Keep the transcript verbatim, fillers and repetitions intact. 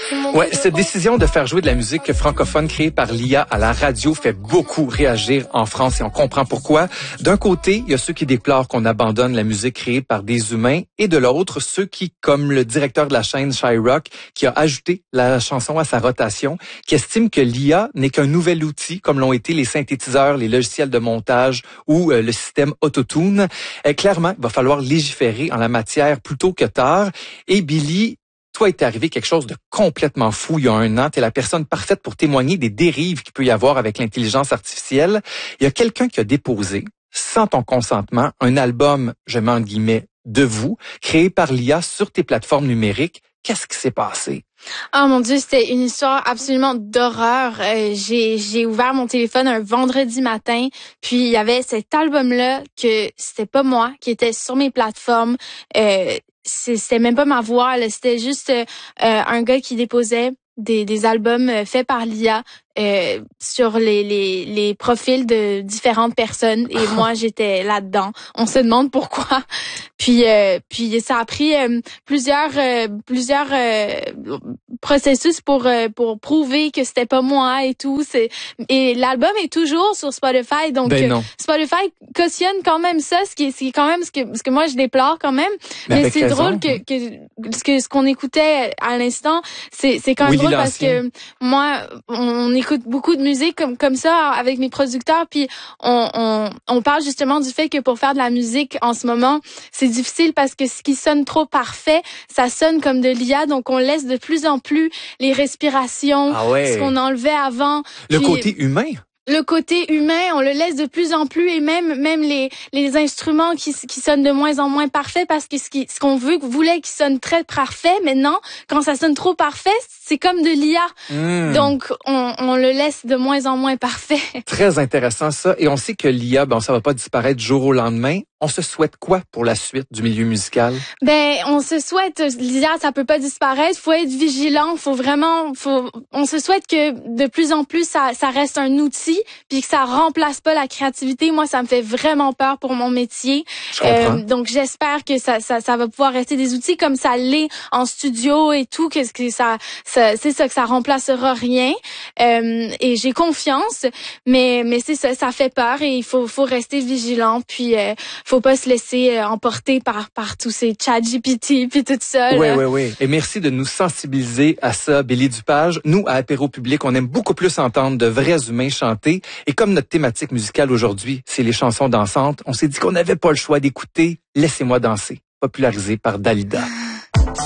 Ouais, cette décision de faire jouer de la musique francophone créée par l'I A à la radio fait beaucoup réagir en France et on comprend pourquoi. D'un côté, il y a ceux qui déplorent qu'on abandonne la musique créée par des humains et de l'autre, ceux qui, comme le directeur de la chaîne Shyrock, qui a ajouté la chanson à sa rotation, qui estime que l'I A n'est qu'un nouvel outil, comme l'ont été les synthétiseurs, les logiciels de montage ou euh, le système Autotune. Euh, clairement, il va falloir légiférer en la matière plus tôt que tard. Et Billy, toi, il t'est arrivé quelque chose de complètement fou il y a un an. Tu es la personne parfaite pour témoigner des dérives qu'il peut y avoir avec l'intelligence artificielle. Il y a quelqu'un qui a déposé, sans ton consentement, un album, je mets en guillemets, de vous, créé par l'I A sur tes plateformes numériques. Qu'est-ce qui s'est passé? Oh mon Dieu, c'était une histoire absolument d'horreur. Euh, j'ai j'ai ouvert mon téléphone un vendredi matin, puis il y avait cet album-là que c'était pas moi, qui était sur mes plateformes. Euh, c'était même pas ma voix, là. C'était juste euh, un gars qui déposait des, des albums faits par l'I A euh, sur les, les, les profils de différentes personnes et moi j'étais là-dedans. On se demande pourquoi. Puis euh, puis ça a pris euh, plusieurs euh, plusieurs euh, processus pour euh, pour prouver que c'était pas moi et tout. C'est et l'album est toujours sur Spotify, donc ben non. Spotify cautionne quand même ça, ce qui est, ce qui est quand même ce que ce que moi je déplore quand même. Mais, mais c'est raison. drôle que que ce que ce qu'on écoutait à l'instant, c'est c'est quand même oui, drôle parce que moi on écoute beaucoup de musique comme comme ça avec mes producteurs, puis on on on parle justement du fait que pour faire de la musique en ce moment, c'est difficile parce que ce qui sonne trop parfait, ça sonne comme de l'I A, donc on laisse de plus en plus les respirations, ah ouais. ce qu'on enlevait avant. Le puis, côté humain. Le côté humain, on le laisse de plus en plus et même même les les instruments qui qui sonnent de moins en moins parfaits parce que ce qui ce qu'on veut voulait qu'ils sonnent très parfait, maintenant quand ça sonne trop parfait, c'est comme de l'I A. Mmh. Donc on on le laisse de moins en moins parfait. Très intéressant ça, et on sait que l'I A, ben ça va pas disparaître du jour au lendemain. On se souhaite quoi pour la suite du milieu musical? Ben, on se souhaite, l'I A, ça peut pas disparaître. Faut être vigilant. Faut vraiment, faut, on se souhaite que de plus en plus, ça, ça reste un outil, puis que ça remplace pas la créativité. Moi, ça me fait vraiment peur pour mon métier. Je comprends. Euh, donc, j'espère que ça, ça, ça va pouvoir rester des outils comme ça l'est en studio et tout, que, que ça, ça c'est ça, que ça remplacera rien. Euh, et j'ai confiance, mais, mais c'est ça, ça fait peur et il faut, faut rester vigilant. Puis, euh, faut pas se laisser euh, emporter par par tous ces chat G P T puis tout ça. Oui, oui, oui. Et merci de nous sensibiliser à ça, Billy Dupage. Nous, à Apéro Public, on aime beaucoup plus entendre de vrais humains chanter. Et comme notre thématique musicale aujourd'hui, c'est les chansons dansantes, on s'est dit qu'on n'avait pas le choix d'écouter « Laissez-moi danser », popularisé par Dalida.